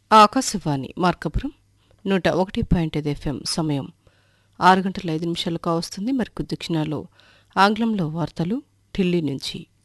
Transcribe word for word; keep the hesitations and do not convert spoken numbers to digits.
ఆకాశవాణి మార్కాపురం నూట ఒకటి పాయింట్ ఐదు ఎఫ్ఎం. సమయం ఆరు గంటల ఐదు నిమిషాలు కావస్తుంది. మరి కొద్ది క్షణాల్లో ఆంగ్లంలో వార్తలు ఢిల్లీ నుంచి.